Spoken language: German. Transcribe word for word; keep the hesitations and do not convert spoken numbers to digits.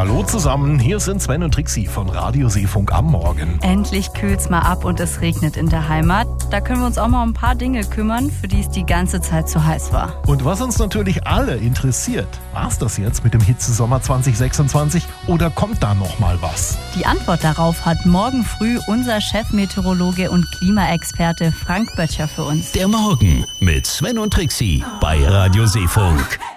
Hallo zusammen, hier sind Sven und Trixie von Radio Seefunk am Morgen. Endlich kühlt's mal ab und es regnet in der Heimat. Da können wir uns auch mal um ein paar Dinge kümmern, für die es die ganze Zeit zu heiß war. Und was uns natürlich alle interessiert, war's das jetzt mit dem Hitzesommer zwanzig sechsundzwanzig oder kommt da noch mal was? Die Antwort darauf hat morgen früh unser Chefmeteorologe und Klimaexperte Frank Böttcher für uns. Der Morgen mit Sven und Trixie bei Radio Seefunk.